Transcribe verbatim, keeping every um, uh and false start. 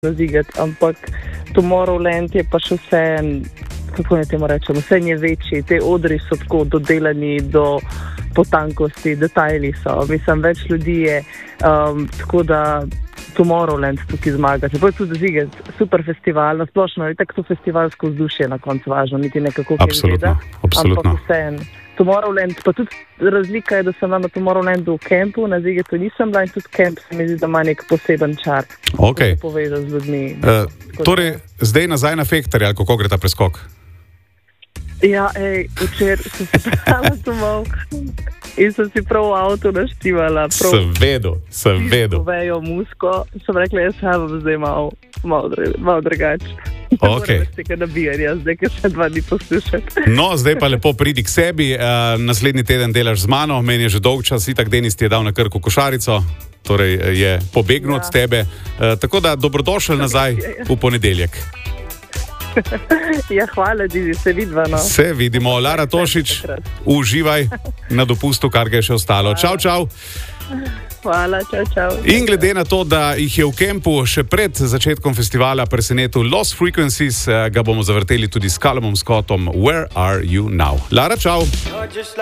nazigati, ampak Tomorrowland je pa še vse, kako ne temu rečem, vse je večji, te odri so tako dodelani do potankosti, detajli so, mislim, več ljudi je, um, tako da Tomorrowland tukaj zmaga. Čeprav tudi Ziget, super festival, na splošno je tako to festivalsko vzdušje na koncu važno, niti nekako kaj gleda, ampak vse Tomorrowland, pa tudi razlika je, da sem na Tomorrowlandu v kempu, na Zigetu nisem bila in tudi kemp se mi zdi, da ima nek poseben čar. Ok. Povezan z ljudmi. Uh, torej, zdaj nazaj na Fektorja, ali kako gre ta preskok? Ja, ej, včer sem se pripravila domov in sem si prav v avtu naštivala. Sem vedel, sem vedel. Povejo musko, sem rekla, jaz sem zdaj malo, malo, malo drugače. Okay. Zdaj, ker se dva dni poslušati. No, zdaj pa lepo pridi k sebi. Uh, naslednji teden delaš z mano, meni je že dolg čas, itak Denis ti je dal na Krku košarico, torej je pobegnil ja. od tebe. Uh, tako da dobrodošel nazaj v ponedeljek. Ja, hvala, Didi, se vidva. No. Se vidimo. Lara Tošič, uživaj na dopustu, kar ga je še ostalo. Čau, čau. Hvala, čau, čau. In glede na to, da jih je v kempu še pred začetkom festivala presenetil Lost Frequencies, ga bomo zavrteli tudi s Callumom Scottom. Where are you now? Lara, čau.